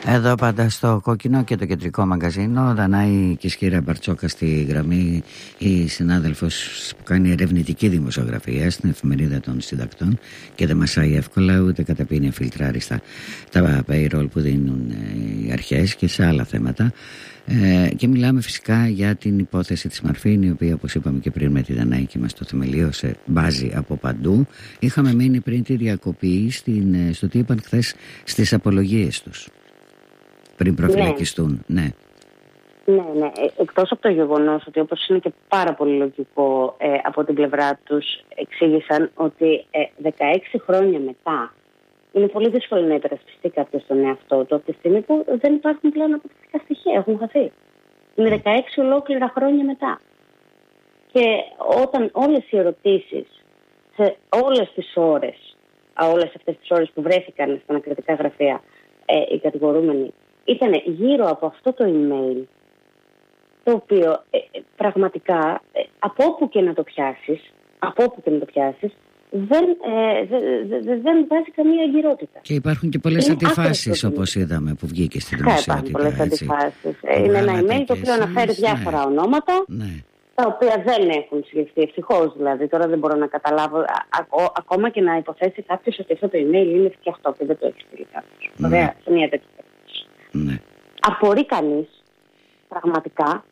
Εδώ πάντα στο Κόκκινο και το Κεντρικό Μαγκαζίνο. Δανάη Κισκύρα Μπαρτσόκα στη γραμμή, η συνάδελφος που κάνει ερευνητική δημοσιογραφία στην Εφημερίδα των Συντακτών και δεν μασάει εύκολα ούτε καταπίνει αφιλτράριστα τα payroll που δίνουν οι αρχές και σε άλλα θέματα. Και μιλάμε φυσικά για την υπόθεση της Μαρφίν, η οποία, όπως είπαμε και πριν με τη Δανάικη μας, το θεμελίωσε, μπάζει από παντού. Είχαμε μείνει πριν τη διακοπή στο τι είπαν χθες στις απολογίες τους πριν προφυλακιστούν. Ναι. Ναι. Εκτός από το γεγονός ότι, όπως είναι και πάρα πολύ λογικό, από την πλευρά τους εξήγησαν ότι 16 χρόνια μετά είναι πολύ δύσκολο να υπερασπιστεί κάποιος τον εαυτό του από τη στιγμή που δεν υπάρχουν πλέον αποδεικτικά στοιχεία, έχουν χαθεί. Είναι 16 ολόκληρα χρόνια μετά. Και όταν όλες οι ερωτήσεις σε όλες αυτές τις ώρες που βρέθηκαν στα ανακριτικά γραφεία οι κατηγορούμενοι ήταν γύρω από αυτό το email, το οποίο πραγματικά από όπου και να το πιάσεις δεν βάζει καμία εγκυρότητα. Και υπάρχουν και πολλές αντιφάσεις, όπως είδαμε, που βγήκε στην δημοσιότητα. Υπάρχουν πολλές αντιφάσεις. Είναι ένα email το οποίο αναφέρει διάφορα ονόματα, τα οποία δεν έχουν συλληφθεί, ευτυχώς δηλαδή. Τώρα δεν μπορώ να καταλάβω, ακόμα και να υποθέσει κάποιος ότι αυτό το email είναι φτιαχτό και δεν το έχει στείλει κάποιος. Ωραία, σε μια τέτοια περίπτωση. Απορεί κανείς πραγματικά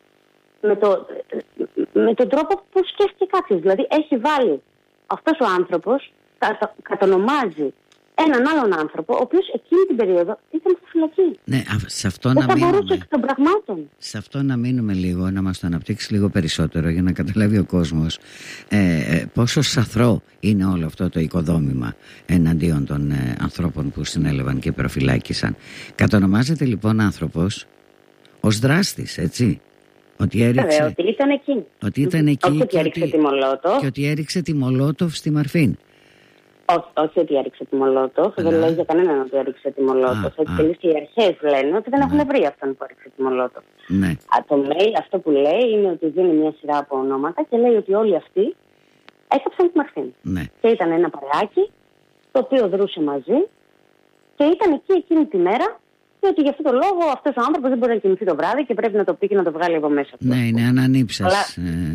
με τον τρόπο που σκέφτηκε κάποιος. Δηλαδή έχει βάλει αυτός ο άνθρωπος, κατονομάζει έναν άλλον άνθρωπο, ο οποίος εκείνη την περίοδο ήταν στη φυλακή. Ναι, σε αυτό δεν θα μπορούσε εκ των πραγμάτων. Σε αυτό να μείνουμε λίγο, να μας το αναπτύξει λίγο περισσότερο, για να καταλάβει ο κόσμος πόσο σαθρό είναι όλο αυτό το οικοδόμημα εναντίον των ανθρώπων που συνέλευαν και προφυλάκησαν. Κατονομάζεται λοιπόν άνθρωπος ως δράστης, έτσι. Ότι ήταν εκεί. Ότι ήταν εκεί όχι ότι έριξε τη Μολότοφ. Και ότι έριξε τη Μολότοφ στη Μαρφίν. Όχι ότι έριξε τη Μολότοφ. Δεν λέει για κανέναν ότι έριξε τη Μολότοφ. Έτσι και οι αρχές λένε ότι δεν έχουν βρει αυτόν που έριξε τη Μολότοφ. Ναι. Το mail αυτό που λέει είναι ότι δίνει μια σειρά από ονόματα και λέει ότι όλοι αυτοί έκαψαν τη Μαρφίν. Ναι. Και ήταν ένα παρεάκι το οποίο δρούσε μαζί και ήταν εκεί εκείνη τη μέρα. Ότι για αυτόν τον λόγο αυτός ο άνθρωπος δεν μπορεί να κοιμηθεί το βράδυ και πρέπει να το πει και να το βγάλει από μέσα του. Ναι, είναι ανανύψας.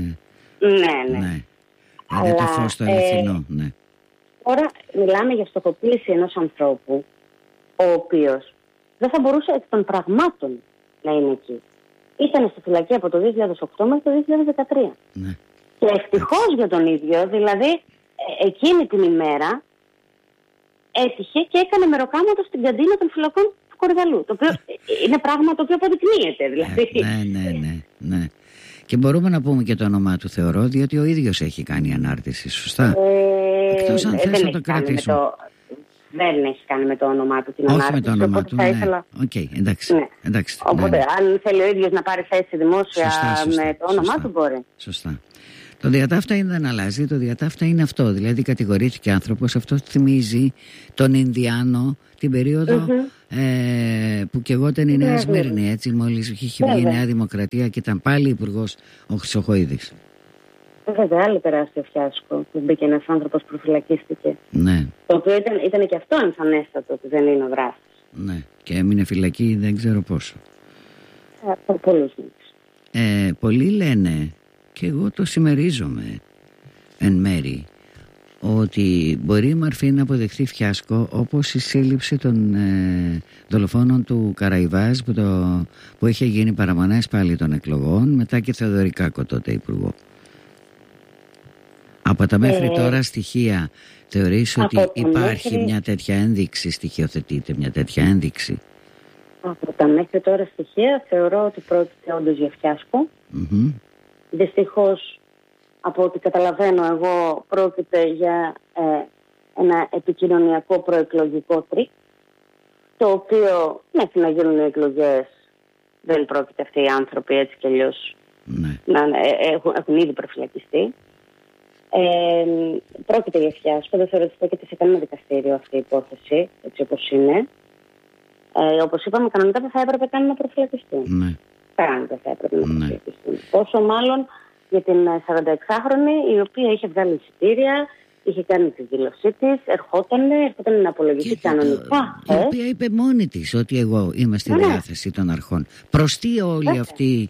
Ναι. Είναι το φως το αληθινό. Ναι. Τώρα μιλάμε για στοχοποίηση ενός ανθρώπου, ο οποίος δεν θα μπορούσε εκ των πραγμάτων να είναι εκεί. Ήταν στη φυλακή από το 2008 μέχρι το 2013. Ναι. Και ευτυχώς για τον ίδιο, δηλαδή εκείνη την ημέρα έτυχε και έκανε μεροκάματο στην καντίνα των φυλακών Κορυδαλού, το οποίο είναι πράγμα το οποίο αποδεικνύεται δηλαδή. Ναι. Και μπορούμε να πούμε και το όνομά του, θεωρώ, διότι ο ίδιος έχει κάνει ανάρτηση, σωστά. Εκτός αν θες να το κρατήσουμε. Δεν έχει κάνει με το όνομά του την ανάρτηση. Όχι με το όνομά του, εντάξει. Οπότε αν θέλει ο ίδιος να πάρει θέση δημόσια με το όνομά του, μπορεί. Σωστά. Το διατάφτα δεν αλλάζει, το διατάφτα είναι αυτό. Δηλαδή κατηγορήθηκε άνθρωπος, αυτό θυμίζει τον Ινδιάνο την περίοδο που και εγώ ήταν η Νέα Σμύρνη, έτσι, μόλις είχε βγει η Νέα Δημοκρατία και ήταν πάλι υπουργός ο Χρυσοχοΐδης. Βέβαια, άλλο τεράστιο φιάσκο που μπήκε ένας άνθρωπος που προφυλακίστηκε. Ναι. Το οποίο ήταν και αυτό εμφανέστατο ότι δεν είναι ο δράστης. Ναι, και έμεινε φυλακή δεν ξέρω πόσο. Από πολλούς μήνες. Πολλοί λένε, και εγώ το συμμερίζομαι εν μέρη, ότι μπορεί η Μαρφή να αποδεχθεί φιάσκο όπως η σύλληψη των δολοφόνων του Καραϊβάζ που είχε γίνει παραμονές πάλι των εκλογών, μετά και Θεοδωρικάκο τότε υπουργό. Από τα μέχρι τώρα στοιχεία θεωρείς ότι υπάρχει μια τέτοια ένδειξη, στοιχειοθετείται μια τέτοια ένδειξη? Από τα μέχρι τώρα στοιχεία θεωρώ ότι πρόκειται όντως για φιάσκο. Δυστυχώς, από ό,τι καταλαβαίνω εγώ, πρόκειται για ένα επικοινωνιακό προεκλογικό τρίκ, το οποίο μέχρι να γίνουν οι εκλογές δεν πρόκειται αυτοί οι άνθρωποι έτσι κι αλλιώς να έχουν ήδη προφυλακιστεί. Πρόκειται για φιάσκο, δεν θεωρώ ότι στέκεται σε κανένα δικαστήριο αυτή η υπόθεση, έτσι όπως είναι. Όπως είπαμε, κανονικά δεν θα έπρεπε καν να προφυλακιστούν. Καν δεν θα έπρεπε να προφυλακιστούν. Πόσο μάλλον για την 46χρονη, η οποία είχε βγάλει εισιτήρια, είχε κάνει τη δήλωσή της, ερχόταν να απολογηθεί κανονικά. Η οποία είπε μόνη της ότι εγώ είμαι στη διάθεση των αρχών. Προς τι όλη αυτή,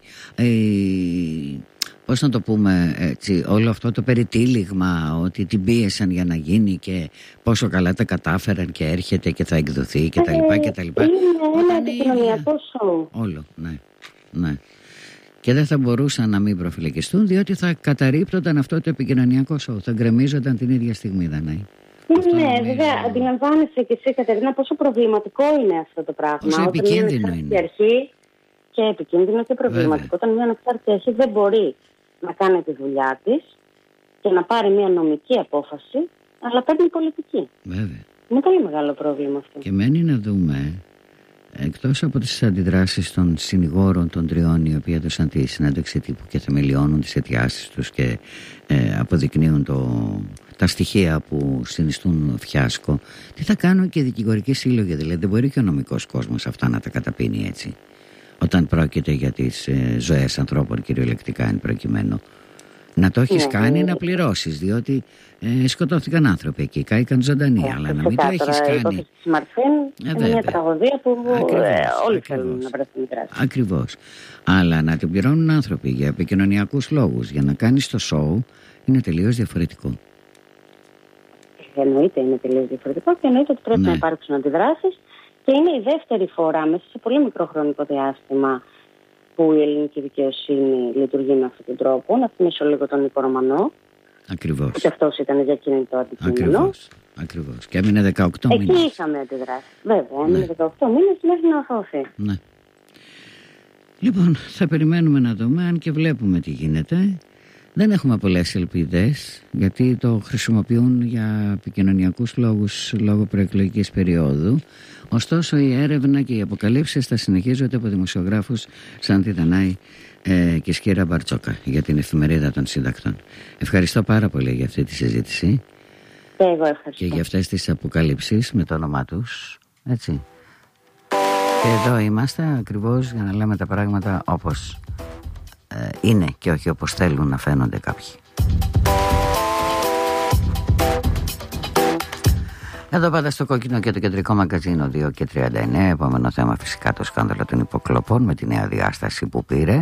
πώς να το πούμε έτσι, όλο αυτό το περιτύλιγμα ότι την πίεσαν για να γίνει και πόσο καλά τα κατάφεραν και έρχεται και θα εκδοθεί κτλ. Είναι ένα επικοινωνιακό σοου. Όλο, ναι. Και δεν θα μπορούσαν να μην προφυλακιστούν, διότι θα καταρρίπτονταν αυτό το επικοινωνιακό σοου. Θα γκρεμίζονταν την ίδια στιγμή, Δανάη. Ναι, βέβαια, αντιλαμβάνεσαι και εσύ, Κατερίνα, πόσο προβληματικό είναι αυτό το πράγμα. Πόσο επικίνδυνο είναι. Αρχή και επικίνδυνο και προβληματικό. Όταν μια ανεξάρτητη αρχή δεν μπορεί να κάνει τη δουλειά της και να πάρει μια νομική απόφαση, αλλά παίρνει πολιτική. Βέβαια. Είναι πολύ μεγάλο πρόβλημα αυτό. Και μένει να δούμε, εκτός από τις αντιδράσεις των συνηγόρων των τριών, οι οποίοι έδωσαν τη συνέντευξη τύπου και θεμελιώνουν τις αιτιάσεις τους και αποδεικνύουν τα στοιχεία που συνιστούν φιάσκο, τι θα κάνουν και οι δικηγορικοί σύλλογοι? Δηλαδή δεν μπορεί και ο νομικός κόσμος αυτά να τα καταπίνει έτσι, όταν πρόκειται για τις ζωές ανθρώπων κυριολεκτικά εν προκειμένου. Να το έχεις κάνει να πληρώσεις, διότι σκοτώθηκαν άνθρωποι εκεί, κάηκαν ζωντανοί, αλλά να μην το έχεις κάνει. Η υπόθεση της Μαρφίν είναι μια τραγωδία που όλοι θέλουν να βρεθούν δράση. Ακριβώς. Αλλά να την πληρώνουν άνθρωποι για επικοινωνιακούς λόγους, για να κάνεις το σοου, είναι τελείως διαφορετικό. Εννοείται είναι τελείως διαφορετικό και εννοείται ότι πρέπει να υπάρξουν αντιδράσεις. Και είναι η δεύτερη φορά μέσα σε πολύ μικρό χρονικό διάστημα που η ελληνική δικαιοσύνη λειτουργεί με αυτόν τον τρόπο. Να θυμίσω λίγο τον Νίκο Ρωμανό. Ακριβώς. Και αυτός ήταν για εκείνη το αντικείμενο. Ακριβώς. Και έμεινε 18 μήνες. Εκεί είχαμε αντιδράσει. Βέβαια, έμεινε 18 μήνες μέχρι να αθώθει. Ναι. Λοιπόν, θα περιμένουμε να δούμε, αν και βλέπουμε τι γίνεται. Δεν έχουμε πολλές ελπίδες, γιατί το χρησιμοποιούν για επικοινωνιακούς λόγους λόγω προεκλογικής περίοδου. Ωστόσο η έρευνα και οι αποκαλύψεις θα συνεχίζονται από δημοσιογράφους σαν τη Δανάη και Σκύρα Μπαρτσόκα για την Εφημερίδα των Συντακτών. Ευχαριστώ πάρα πολύ για αυτή τη συζήτηση. Και εγώ ευχαριστώ. Και για αυτές τις αποκαλύψεις με το όνομά τους, έτσι. Και εδώ είμαστε ακριβώς για να λέμε τα πράγματα όπως είναι και όχι όπως θέλουν να φαίνονται κάποιοι. Εδώ πάντα στο κόκκινο και το κεντρικό μαγκαζίνο 2 και 39. Επόμενο θέμα φυσικά το σκάνδαλο των υποκλοπών με τη νέα διάσταση που πήρε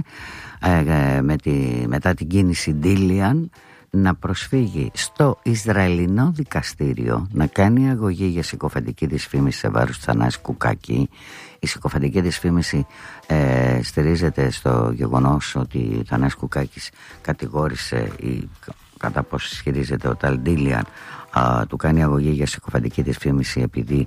μετά την κίνηση Ντίλιαν να προσφύγει στο Ισραηλινό δικαστήριο να κάνει αγωγή για συκοφαντική δυσφήμιση σε βάρος του Θανάση Κουκάκη. Η συκοφαντική δυσφήμιση στηρίζεται στο γεγονός ότι ο Θανάσης Κουκάκης κατηγόρησε ή κατά πώς ισχυρίζεται ο Ταλ Ντίλιαν του κάνει αγωγή για συκοφαντική δυσφήμιση επειδή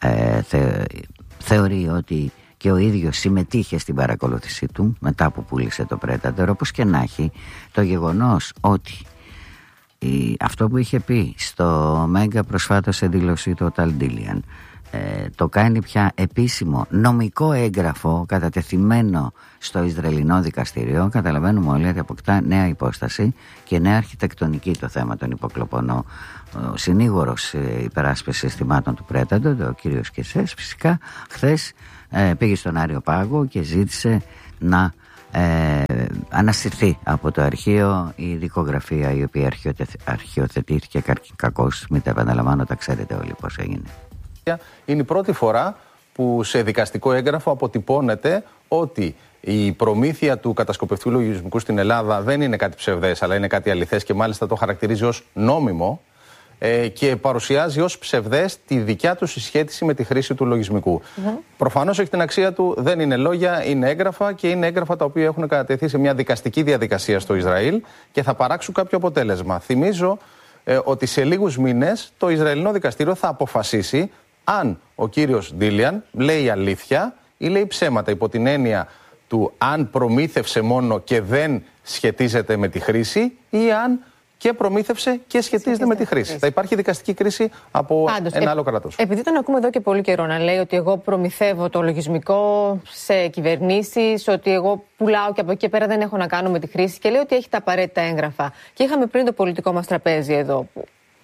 θεωρεί ότι και ο ίδιος συμμετείχε στην παρακολούθηση του μετά που πούλησε το Predator. Όπως και να έχει, το γεγονός ότι αυτό που είχε πει στο Μέγκα προσφάτως σε δήλωση του Ταλ Ντίλιαν το κάνει πια επίσημο νομικό έγγραφο κατατεθειμένο στο Ισραηλινό δικαστήριο, καταλαβαίνουμε όλοι ότι αποκτά νέα υπόσταση και νέα αρχιτεκτονική το θέμα των υποκλοπών. Ο συνήγορος υπεράσπισης θυμάτων του Predator, ο κύριος Κεσές, φυσικά χθες πήγε στον Άριο Πάγο και ζήτησε να ανασυρθεί από το αρχείο η δικογραφία η οποία αρχιοθετήθηκε κακώς. Μην τα επαναλαμβάνω, τα ξέρετε όλοι πώς έγινε. Είναι η πρώτη φορά που σε δικαστικό έγγραφο αποτυπώνεται ότι η προμήθεια του κατασκοπευτικού λογισμικού στην Ελλάδα δεν είναι κάτι ψευδές, αλλά είναι κάτι αληθές και μάλιστα το χαρακτηρίζει ως νόμιμο και παρουσιάζει ως ψευδές τη δικιά του συσχέτιση με τη χρήση του λογισμικού. Προφανώς έχει την αξία του, δεν είναι λόγια, είναι έγγραφα και είναι έγγραφα τα οποία έχουν κατατεθεί σε μια δικαστική διαδικασία στο Ισραήλ και θα παράξουν κάποιο αποτέλεσμα. Θυμίζω ότι σε λίγους μήνες το Ισραηλινό δικαστήριο θα αποφασίσει αν ο κύριος Ντίλιαν λέει αλήθεια ή λέει ψέματα, υπό την έννοια του αν προμήθευσε μόνο και δεν σχετίζεται με τη χρήση ή αν και προμήθευσε και σχετίζεται με τη χρήση. Θα υπάρχει δικαστική κρίση από ένα άλλο κράτος. Επειδή τον ακούμε εδώ και πολύ καιρό να λέει ότι εγώ προμηθεύω το λογισμικό σε κυβερνήσεις, ότι εγώ πουλάω και από εκεί και πέρα δεν έχω να κάνω με τη χρήση και λέει ότι έχει τα απαραίτητα έγγραφα. Και είχαμε πριν το πολιτικό μας τραπέζι εδώ που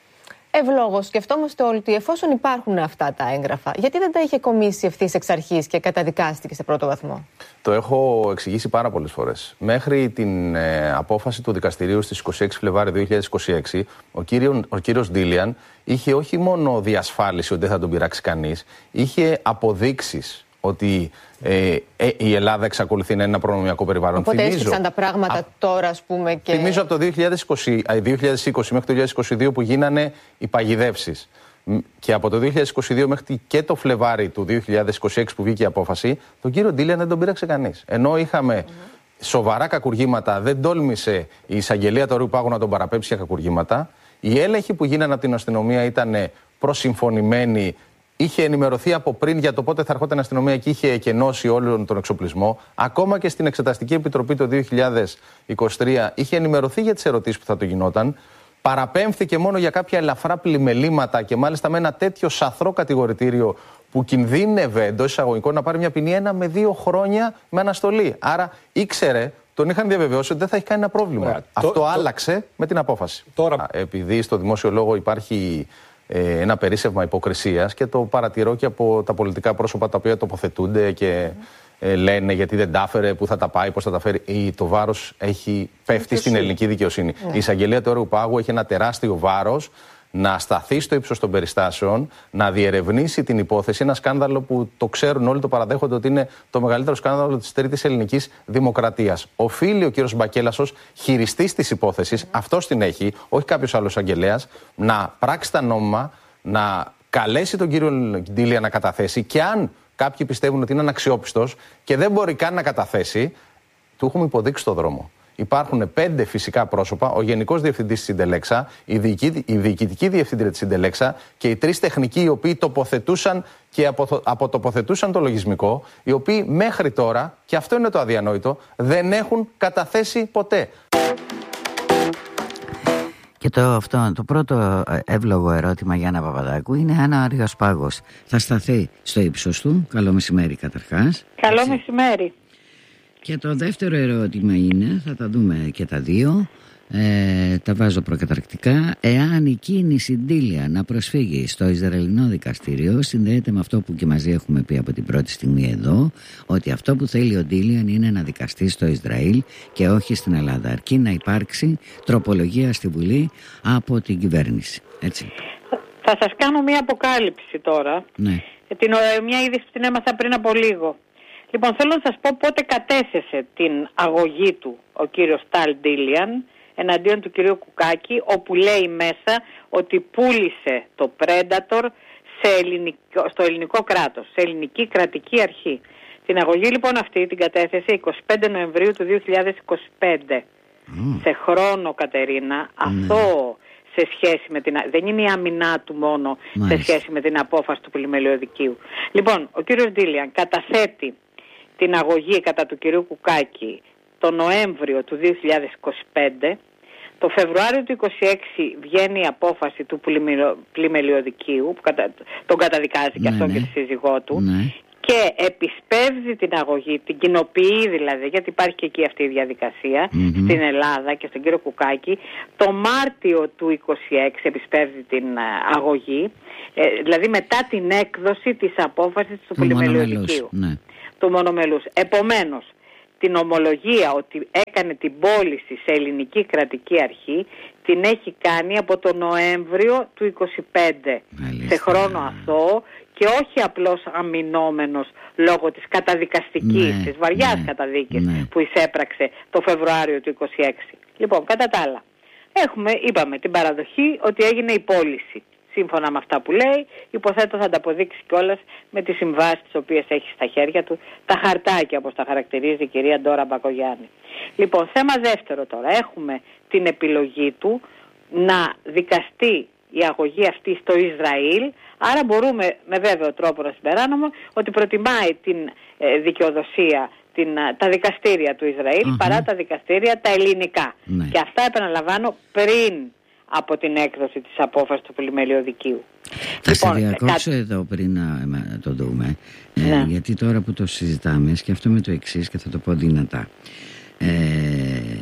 ευλόγως σκεφτόμαστε όλοι ότι εφόσον υπάρχουν αυτά τα έγγραφα, γιατί δεν τα είχε κομίσει ευθύς εξ αρχής και καταδικάστηκε σε πρώτο βαθμό? Το έχω εξηγήσει πάρα πολλές φορές. Μέχρι την απόφαση του δικαστηρίου στις 26 Φλεβάρι 2026, ο κύριος Ντίλιαν είχε όχι μόνο διασφάλιση ότι δεν θα τον πειράξει κανείς, είχε αποδείξεις ότι η Ελλάδα εξακολουθεί να είναι ένα προνομιακό περιβάλλον. Οπότε έσφιξαν τα πράγματα τώρα, ας πούμε. Και... Θυμίζω από το 2020 μέχρι το 2022 που γίνανε οι παγιδεύσεις. Και από το 2022 μέχρι και το Φλεβάρι του 2026 που βγήκε η απόφαση, τον κύριο Ντίλιαν δεν τον πείραξε κανείς. Ενώ είχαμε σοβαρά κακουργήματα, δεν τόλμησε η εισαγγελία του Ορείου Πάγου να τον παραπέμψει για κακουργήματα. Οι έλεγχοι που γίνανε από την αστυνομία ήταν προσυμφωνημένοι. Είχε ενημερωθεί από πριν για το πότε θα ερχόταν η αστυνομία και είχε εκενώσει όλον τον εξοπλισμό. Ακόμα και στην Εξεταστική Επιτροπή το 2023 είχε ενημερωθεί για τις ερωτήσεις που θα του γινόταν. Παραπέμφθηκε μόνο για κάποια ελαφρά πλημελήματα και μάλιστα με ένα τέτοιο σαθρό κατηγορητήριο που κινδύνευε εντός εισαγωγικών να πάρει μια ποινή 1 με 2 χρόνια με αναστολή. Άρα ήξερε, τον είχαν διαβεβαιώσει ότι δεν θα έχει κάνει ένα πρόβλημα. Αυτό άλλαξε με την απόφαση. Τώρα... Επειδή στο δημόσιο λόγο υπάρχει ένα περίσσευμα υποκρισίας και το παρατηρώ και από τα πολιτικά πρόσωπα τα οποία τοποθετούνται και λένε γιατί δεν τα έφερε, πού θα τα πάει, πώς θα τα φέρει. Το βάρος έχει πέφτει στην ελληνική δικαιοσύνη. Η εισαγγελία του Ορείου Πάγου έχει ένα τεράστιο βάρος να σταθεί στο ύψος των περιστάσεων, να διερευνήσει την υπόθεση. Ένα σκάνδαλο που το ξέρουν όλοι, το παραδέχονται ότι είναι το μεγαλύτερο σκάνδαλο της τρίτης ελληνικής δημοκρατίας. Οφείλει ο κύριος Μπακέλας ως χειριστής της υπόθεσης, αυτός την έχει, όχι κάποιος άλλος αγγελέας, να πράξει τα νόμιμα, να καλέσει τον κύριο Ντίλιαν να καταθέσει και αν κάποιοι πιστεύουν ότι είναι αναξιόπιστος και δεν μπορεί καν να καταθέσει, του έχουμε υποδείξει το δρόμο. Υπάρχουν 5 φυσικά πρόσωπα, ο Γενικός Διευθυντής της Συντελέξα, η Διοικητική Διευθύντρια της Συντελέξα και οι 3 τεχνικοί οι οποίοι τοποθετούσαν και αποτοποθετούσαν το λογισμικό, οι οποίοι μέχρι τώρα, και αυτό είναι το αδιανόητο, δεν έχουν καταθέσει ποτέ. Και το πρώτο εύλογο ερώτημα για Γιάννα Παπαδάκου είναι αν ο Άριος Πάγος θα σταθεί στο ύψος του. Καλό μεσημέρι καταρχάς. Καλό μεσημέρι. Και το δεύτερο ερώτημα είναι, θα τα δούμε και τα δύο, τα βάζω προκαταρκτικά, εάν η κίνηση Ντίλια να προσφύγει στο Ισραηλινό δικαστήριο συνδέεται με αυτό που και μαζί έχουμε πει από την πρώτη στιγμή εδώ, ότι αυτό που θέλει ο Ντίλιαν είναι να δικαστεί στο Ισραήλ και όχι στην Ελλάδα, αρκεί να υπάρξει τροπολογία στη Βουλή από την κυβέρνηση. Έτσι. Θα σας κάνω μια αποκάλυψη τώρα, ναι. Μια είδηση που την έμαθα πριν από λίγο. Λοιπόν, θέλω να σας πω πότε κατέθεσε την αγωγή του ο κύριος Ταλ Ντίλιαν εναντίον του κυρίου Κουκάκη, όπου λέει μέσα ότι πούλησε το Predator στο ελληνικό κράτος, σε ελληνική κρατική αρχή. Την αγωγή λοιπόν αυτή την κατέθεσε 25 Νοεμβρίου του 2025. Σε χρόνο, Κατερίνα, αυτό σε σχέση με την... δεν είναι η άμυνά του μόνο σε σχέση με την απόφαση του πλημελιωδικίου. Λοιπόν, ο κύριος Ντίλιαν καταθέτει την αγωγή κατά του κυρίου Κουκάκη το Νοέμβριο του 2025. Το Φεβρουάριο του 2026 βγαίνει η απόφαση του πλημελιωδικίου, που τον καταδικάζει και αυτόν και τη σύζυγό του, και επισπεύζει την αγωγή, την κοινοποιεί δηλαδή, γιατί υπάρχει και εκεί αυτή η διαδικασία, στην Ελλάδα και στον κύριο Κουκάκη. Το Μάρτιο του 2026 επισπεύζει την αγωγή, δηλαδή μετά την έκδοση της απόφασης του πλημελιωδικίου. Του μονομελούς. Επομένως, την ομολογία ότι έκανε την πώληση σε ελληνική κρατική αρχή την έχει κάνει από τον Νοέμβριο του 25. Σε χρόνο αθώο και όχι απλώς αμυνόμενος λόγω της καταδικαστικής, της βαριάς καταδίκης που εισέπραξε το Φεβρουάριο του 26. Λοιπόν, κατά τα άλλα, είπαμε την παραδοχή ότι έγινε η πώληση. Σύμφωνα με αυτά που λέει, υποθέτω θα τα αποδείξει κιόλας με τις συμβάσεις τις οποίες έχει στα χέρια του, τα χαρτάκια όπως τα χαρακτηρίζει η κυρία Ντόρα Μπακογιάννη. Λοιπόν, θέμα δεύτερο τώρα. Έχουμε την επιλογή του να δικαστεί η αγωγή αυτή στο Ισραήλ, άρα μπορούμε με βέβαιο τρόπο να συμπεράνουμε ότι προτιμάει την δικαιοδοσία, τα δικαστήρια του Ισραήλ παρά τα δικαστήρια τα ελληνικά. Και αυτά, επαναλαμβάνω, πριν από την έκδοση της απόφασης του πλημελιωδικίου. Θα σε διακόψω εδώ πριν να το δούμε, γιατί τώρα που το συζητάμε σκέφτομαι το εξής και θα το πω δυνατά.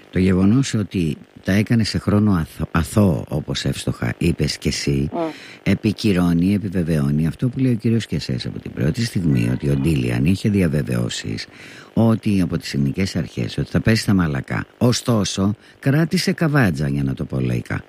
Το γεγονός ότι τα έκανε σε χρόνο αθώο, όπως εύστοχα είπες και εσύ, επικυρώνει, επιβεβαιώνει αυτό που λέει ο κύριος Κεσές από την πρώτη στιγμή, ότι ο Ντίλιαν είχε διαβεβαιώσεις ότι από τις ελληνικές αρχές ότι θα πέσει στα μαλακά. Ωστόσο, κράτησε καβάτζα, για να το πω λαϊκά.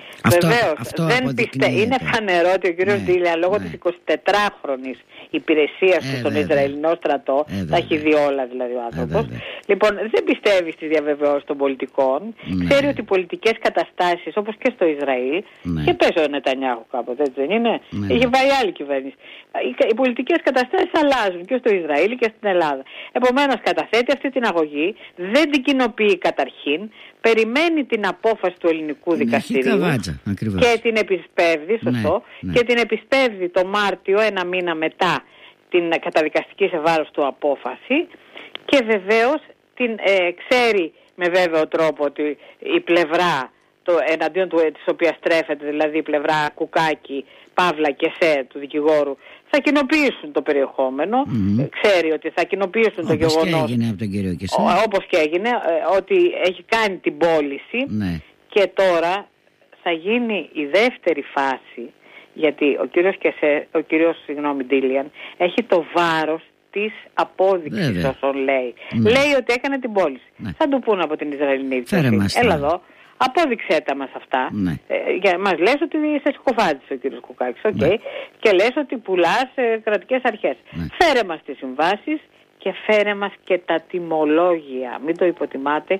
Βεβαίως, είναι φανερό ότι ο κύριος Ντίλιαν λόγω της 24χρονης υπηρεσίας του στον Ισραηλινό στρατό, τα έχει δει όλα δηλαδή ο άνθρωπος. Λοιπόν, δεν πιστεύει στις διαβεβαιώσεις των πολιτικών. Ξέρει ότι οι πολιτικές καταστάσεις, όπως και στο Ισραήλ, και πες ο Νετανιάχου κάποτε, έτσι δεν είναι? Είχε πάει άλλη κυβέρνηση. Οι πολιτικές καταστάσεις αλλάζουν και στο Ισραήλ και στην Ελλάδα. Επομένως, καταθέτει αυτή την αγωγή, δεν την κοινοποιεί καταρχήν, περιμένει την απόφαση του ελληνικού δικαστηρίου και την επισπεύδει, και την επισπεύδει το Μάρτιο, ένα μήνα μετά την καταδικαστική σε βάρος του απόφαση, και βεβαίως την ξέρει με βέβαιο τρόπο ότι η πλευρά εναντίον της οποίας στρέφεται, δηλαδή η πλευρά Κουκάκη, Παύλα και Σε του δικηγόρου, θα κοινοποιήσουν το περιεχόμενο. Ξέρει ότι θα κοινοποιήσουν το γεγονός, όπως και έγινε, ότι έχει κάνει την πώληση. Και τώρα θα γίνει η δεύτερη φάση, γιατί ο κύριος Ντίλιαν έχει το βάρος της απόδειξης όσων λέει. Λέει ότι έκανε την πώληση. Θα του πούνε από την Ισραηλινή δικαιοσύνη, έλα εδώ, απόδειξέ τα μας αυτά. Μας λες ότι σε συκοφάντησε ο κύριος Κουκάκης, και λες ότι πουλάς κρατικές αρχές. Φέρε μας τις συμβάσεις και φέρε μας και τα τιμολόγια. Μην το υποτιμάτε,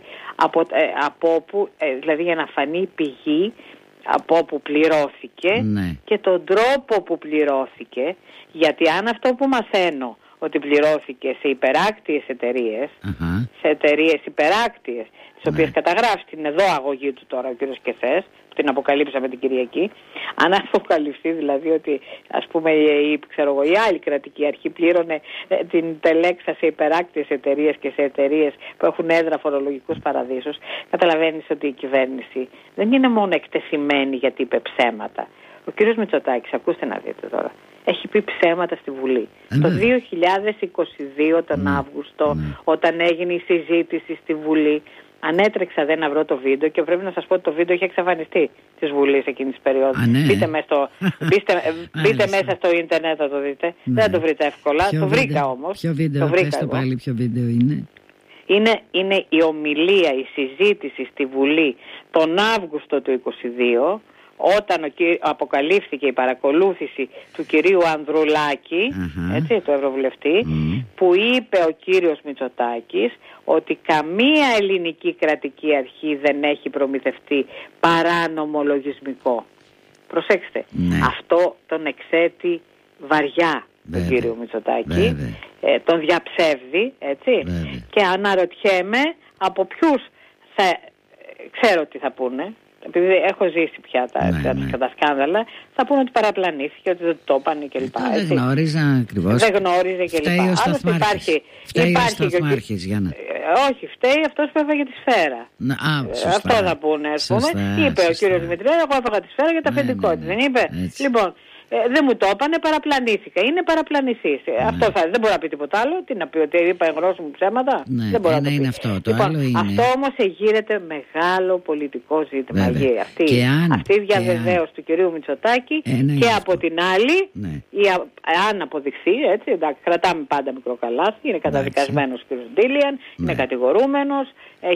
από όπου, δηλαδή για να φανεί η πηγή από όπου πληρώθηκε και τον τρόπο που πληρώθηκε, γιατί αν αυτό που μαθαίνω ότι πληρώθηκε σε υπεράκτιες εταιρείες, σε εταιρείες υπεράκτιες, τις οποίες καταγράφει την εδώ αγωγή του τώρα ο κύριος Κεσές, που την αποκαλύψαμε την Κυριακή, αν αποκαλυφθεί δηλαδή ότι ας πούμε η άλλη κρατική αρχή πλήρωνε την τελέξα σε υπεράκτιες εταιρείες και σε εταιρείες που έχουν έδρα φορολογικούς παραδείσους, καταλαβαίνεις ότι η κυβέρνηση δεν είναι μόνο εκτεθειμένη γιατί είπε ψέματα. Ο κύριος Μητσοτάκης, ακούστε να δείτε τώρα, έχει πει ψέματα στη Βουλή. Το 2022 τον Αύγουστο, όταν έγινε η συζήτηση στη Βουλή, ανέτρεξα να βρω το βίντεο και πρέπει να σας πω ότι το βίντεο είχε εξαφανιστεί της Βουλής εκείνης της περίοδου. Μπείτε μέσα στο ίντερνετ θα το δείτε. Δεν θα το βρείτε εύκολα. Το βρήκα όμως. Ποιο βίντεο, πες το πάλι, ποιο βίντεο είναι? Είναι η ομιλία, η συζήτηση στη Βουλή τον Αύγουστο του 2022, όταν αποκαλύφθηκε η παρακολούθηση του κυρίου Ανδρουλάκη, έτσι, του Ευρωβουλευτή, που είπε ο κύριος Μητσοτάκης ότι καμία ελληνική κρατική αρχή δεν έχει προμηθευτεί παράνομο λογισμικό. Προσέξτε, αυτό τον εξέτει βαριά τον κύριο Μητσοτάκη, τον διαψεύδει, έτσι, και αναρωτιέμαι από ποιους ξέρω τι θα πούνε. Επειδή έχω ζήσει πια τα σκάνδαλα, θα πούνε ότι παραπλανήθηκε, ότι δεν το είπανε κλπ. Δεν γνώριζα ακριβώς. Δεν γνώριζε κλπ. Φταίει ο Σταθμάρχης, Γιάννα. Όχι, φταίει αυτός που έφαγε τη σφαίρα. Αυτό θα πούνε, ας πούμε. Είπε ο κύριος Δημητριάδη, εγώ έφαγα τη σφαίρα για τα αφεντικό της. Δεν είπε? Λοιπόν, δεν μου το είπανε, παραπλανήθηκα. Είναι παραπλανησής. Αυτό δεν μπορεί να πει τίποτα άλλο. Τι να πει, ότι είπα εγγρόσου μου ψέματα? Δεν μπορεί να είναι πει. αυτό. Αυτό όμως εγείρεται μεγάλο πολιτικό ζήτημα. Αυτή η διαβεβαίωση του κυρίου Μητσοτάκη και από την άλλη, αν αποδειχθεί, έτσι, εντάξει, κρατάμε πάντα μικρό καλάθι, είναι καταδικασμένος ο κύριος Ντίλιαν, είναι κατηγορούμενος,